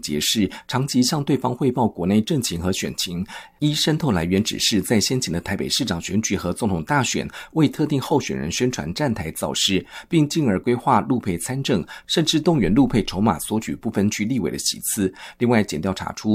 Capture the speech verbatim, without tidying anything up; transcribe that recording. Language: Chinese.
结识，长期向对方汇报国内政情和选情。依渗透来源指示，在先前的台北市长选举和总统大选，为特定候选人宣传站台造势，并进而规划陆配参政，甚至动员陆配筹码索取不分区立委的席次。另外，检调查出